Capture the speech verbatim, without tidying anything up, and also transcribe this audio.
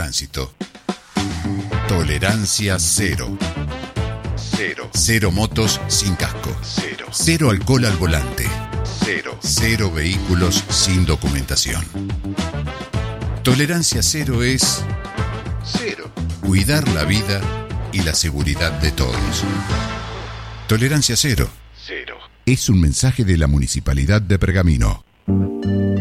tránsito. Tolerancia cero. Cero. Cero motos sin casco. Cero. Cero alcohol al volante. Cero. Cero vehículos sin documentación. Tolerancia cero es... cero. Cuidar la vida y la seguridad de todos. Tolerancia cero. Cero. Es un mensaje de la Municipalidad de Pergamino.